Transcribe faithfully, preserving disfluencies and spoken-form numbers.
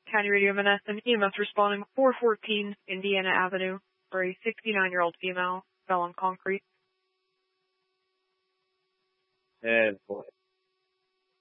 County Radio M N S and E M S responding four fourteen Indiana Avenue for a sixty-nine-year-old female fell on concrete. And boy.